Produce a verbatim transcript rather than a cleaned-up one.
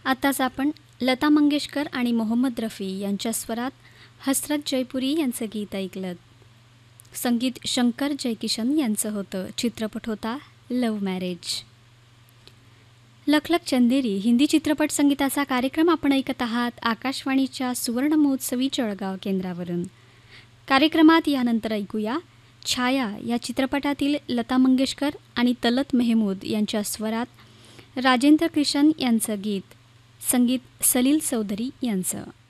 आताच आपण लता मंगेशकर आणि मोहम्मद रफी यांच्या स्वरात हसरत जयपुरी यांचं गीत ऐकलं. संगीत शंकर जयकिशन यांचं होतं. चित्रपट होता लव्ह मॅरेज. लखलख चंदेरी हिंदी चित्रपट संगीताचा कार्यक्रम आपण ऐकत आहात आकाशवाणीच्या सुवर्ण महोत्सवी जळगाव केंद्रावरून. कार्यक्रमात यानंतर ऐकूया छाया या चित्रपटातील लता मंगेशकर आणि तलत मेहमूद यांच्या स्वरात राजेंद्र कृष्ण यांचं गीत. संगीत सलील चौधरी यांचं.